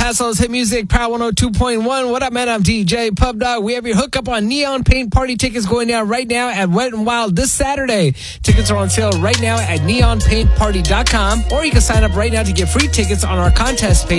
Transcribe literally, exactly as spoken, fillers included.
Passo's Hit Music, Power one oh two point one. What up, man? I'm D J Pub Dog. We have your hookup on Neon Paint Party tickets going down right now at Wet n Wild this Saturday. Tickets are on sale right now at neon paint party dot com, or you can sign up right now to get free tickets on our contest page.